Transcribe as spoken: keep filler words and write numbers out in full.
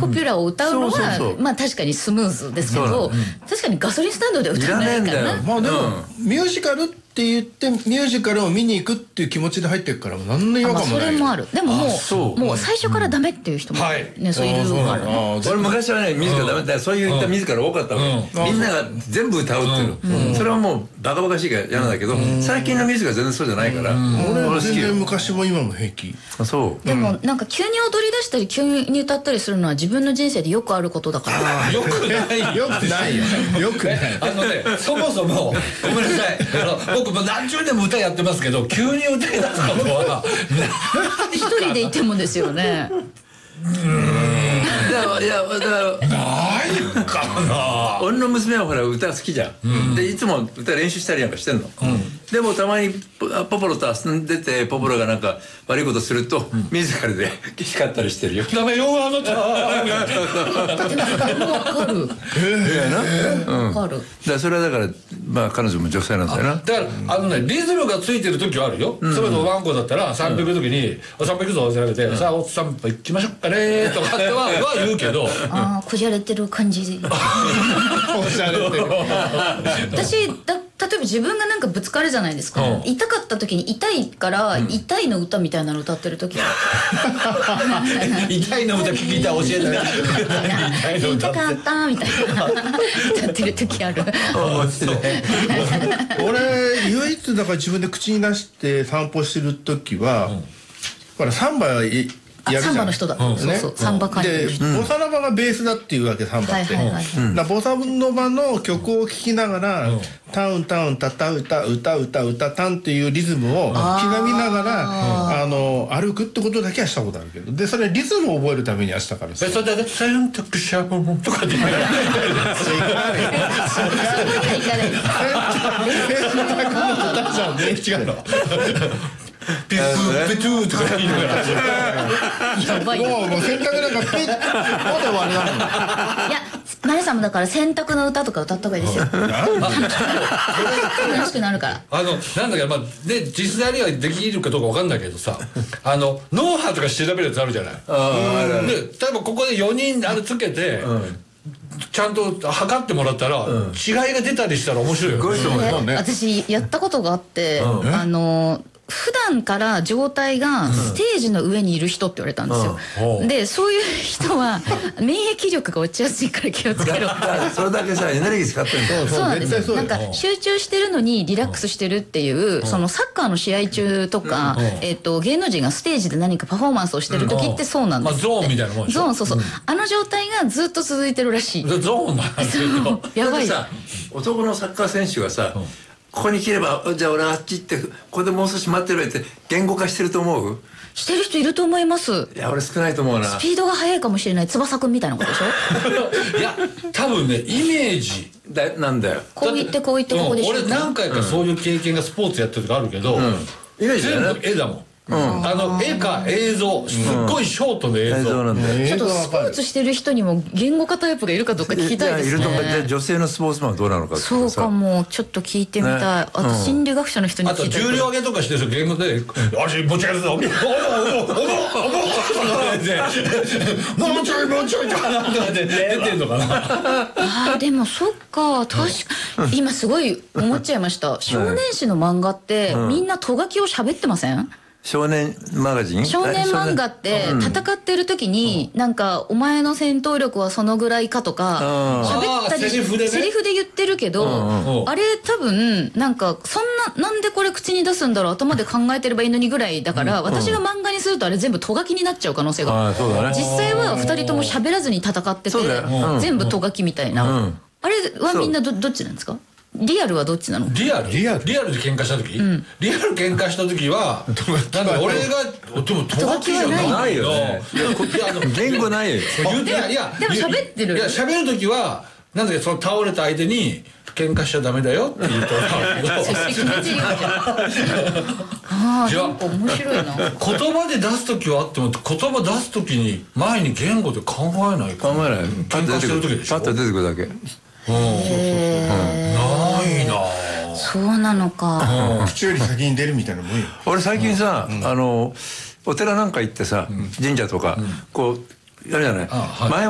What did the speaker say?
ポピュラーを歌うのそうそうそはうまあ確かにスムーズですけそうなど、 の確かにガソリンスタンドで歌わないからな。 まあでも、ミュージカルって言ってミュージカルを見に行くっていう気持ちで入ってるから何の違和まあそ感もない。 れもある。でももそううもう最初からダメっていう人もねそういるからね。 俺昔はね自らダメだそういう自ら多かったわけ。みんなが全部歌うっていうのそれはもうバカバカしいから嫌なんだけど最近のミュージカルは全然そうじゃないから俺全然昔も今も平気。 そうでもなんか急に踊り出したり急に歌ったりするのは自分の人生でよくあることだから。 よくないよくないよ。よくない。 あのねそもそもごめんなさいあの僕も何十年も歌やってますけど急に歌い出すことは一人でいてもですよね。 いやいやだからないかな。 俺の娘はほら歌好きじゃんでいつも歌練習したりなんかしてんのでもたまにポポポロと遊んでてポポロがなんか悪いことすると自らで叱ったりしてるよ。 ダメよあなた。 わかる。わかる。 だからそれはだからまあ彼女も女性なんだよな。 だからあのねリズムがついてる時はあるよ。それこそワンコだったら散歩行く時に「散歩行くぞ」って言われて「さあお散歩行きましょうかね」とかってはは言うけど。 ああこじゃれてる感じ。 おしゃれてる。 私だ例えば自分がなんかぶつかるじゃないですか、うん、痛かった時に痛いから痛いの歌みたいなの歌ってる時痛いの歌聞いたら教えて痛いの歌痛かったみたいな歌ってる時ある。 俺唯一だから自分で口に出して散歩してる時は、うん、ほらサンバやるじゃん。 サンバの人だ、うん、そうそう、サンバ関係の人でボサノバがベースだっていうわけサンバって、はいはいはい、だボサノバの曲を聴きながら、うん、タウンタウンタタウタ歌歌歌タンっていうリズムを刻みながらあの歩くってことだけはしたことあるけどでそれリズムを覚えるためにはしたからさ。 それで選択肢はとかって言われてそういうこといかない。 選択の歌じゃんね。 違うの。ピップピトゥーとか言いながらやばい。 もうもう選択なんかピッポで終わりなの。 いやマリさんもだから選択の歌とか歌った方がいいですよ。楽しくなるから。 あのなんだかまあで実際にはできるかどうかわかんないけどさあの脳波とか調べるやつあるじゃない。で例えばここでよにんあれつけて。ちゃんと測ってもらったら、うん、違いが出たりしたら面白いよね。 私やったことがあって、うん、あの普段から状態がステージの上にいる人って言われたんですよ、うん、でそういう人は免疫力が落ちやすいから気をつけろそれだけさエネルギー使ってるんだよ。 そうなんですよ。なんか集中してるのにリラックスしてるっていう、うん、そのサッカーの試合中とか、うん、えーと芸能人がステージで何かパフォーマンスをしてる時ってそうなんですって、 まあ、ゾーンみたいなもんでしょ。 ゾーンそうそう、うん、あの状態がずっと続いてるらしい。 ゾーンなんですよ。 やばい。 だってさ男のサッカー選手がさ、うんここに切ればじゃあ俺あっち行ってここでもう少し待ってろって言語化してると思う？ してる人いると思います。 いや俺少ないと思うな。 スピードが速いかもしれない翼くんみたいなことでしょいや多分ねイメージだなんだよ。 こう言ってこう言ってここでしょ、 うん、俺何回かそういう経験がスポーツやってる時あるけど、うん、 イメージだよね。 全部絵だもん。うん、あの絵か映像すっごいショートの映像なんで、ちょっとスポーツしてる人にも言語化タイプがいるかどうか聞きたいですね。いるとかで女性のスポーツマンはどうなのか。 そうかもちょっと聞いてみたい、ね、あと心理学者の人に聞いたい。 あと重量上げとかしてる言語で足持ち上げるぞおもおもおもおももうちょいもうちょいとか出てんのかな。 あでもそっか確か今すごい思っちゃいました。少年誌の漫画ってみんなト書きを喋ってません？ 少年マガジン？ 少年漫画って戦ってる時になんかお前の戦闘力はそのぐらいかとか喋ったりセリフでねセリフで言ってるけどあれ多分なんかそんななんでこれ口に出すんだろう頭で考えてればいいのにぐらいだから私が漫画にするとあれ全部ト書きになっちゃう可能性が実際はふたりとも喋らずに戦ってて全部ト書きみたいなあれはみんなどどっちなんですか？リアルはどっちなの？ リアルリアルリアルで喧嘩した時、うん、リアル喧嘩した時はなんか俺がでもト書きじゃないよね。 言語ないよ。 いやいやでも喋ってる。 いや喋る時はなんだけどその倒れた相手に喧嘩しちゃダメだよって言うとああなんか面白いな。 言葉で出す時はあっても言葉出す時に前に言語で考えないか。 考えない。 喧嘩してる時でしょ。 パッと出てくるだけ。 ないな。 そうなのか。 口より先に出るみたいなもんよ。 俺最近さあのお寺なんか行ってさ神社とかこうやるじゃない。前